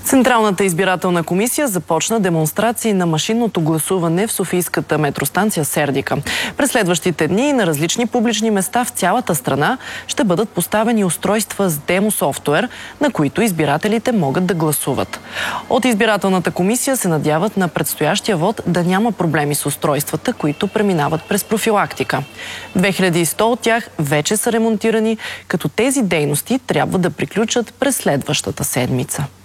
Централната избирателна комисия започна демонстрации на машинното гласуване в Софийската метростанция Сердика. През следващите дни на различни публични места в цялата страна ще бъдат поставени устройства с демо-софтуер, на които избирателите могат да гласуват. От избирателната комисия се надяват на предстоящия вод да няма проблеми с устройствата, които преминават през профилактика. 2100 от тях вече са ремонтирани, като тези дейности трябва да приключат през следващата седмица.